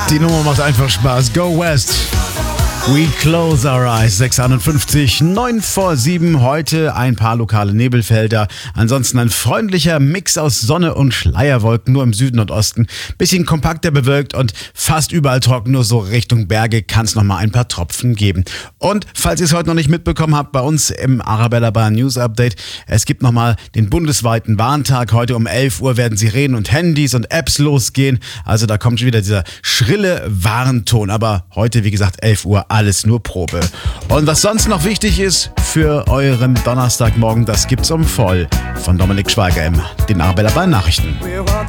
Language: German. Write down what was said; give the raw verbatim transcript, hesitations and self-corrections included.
Die Nummer macht einfach Spaß. Go West. We close our eyes. sechs Uhr einundfünfzig, neun vor sieben. Heute ein paar lokale Nebelfelder. Ansonsten ein freundlicher Mix aus Sonne und Schleierwolken, nur im Süden und Osten. Bisschen kompakter bewölkt und fast überall trocken. Nur so Richtung Berge kann es nochmal ein paar Tropfen geben. Und falls ihr es heute noch nicht mitbekommen habt, bei uns im Arabella Bar News Update, es gibt nochmal den bundesweiten Warntag. Heute um elf Uhr werden Sirenen und Handys und Apps losgehen. Also da kommt schon wieder dieser schrille Warnton. Aber heute, wie gesagt, elf Uhr. Alles nur Probe. Und was sonst noch wichtig ist für euren Donnerstagmorgen, das gibt's um voll von Dominik Schweiger im den Arabella Bar Nachrichten.